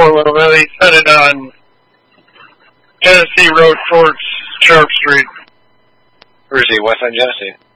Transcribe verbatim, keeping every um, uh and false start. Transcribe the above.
for a little bit. He's headed on Genesee Road towards Sharp Street. Where is he? West on Genesee?